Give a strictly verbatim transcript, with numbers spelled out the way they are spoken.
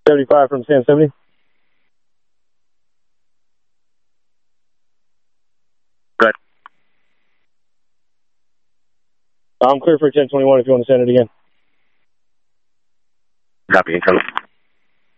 seventy-five from San seventy. Good. I'm clear for ten twenty-one if you want to send it again. Copy, incoming.